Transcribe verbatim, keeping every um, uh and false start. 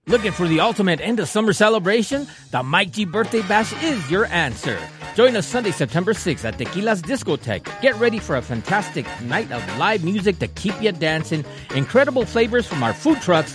Looking for the ultimate end of summer celebration? The Mike G Birthday Bash is your answer. Join us Sunday, September sixth at Tequila's Discotheque. Get ready for a fantastic night of live music to keep you dancing, incredible flavors from our food trucks,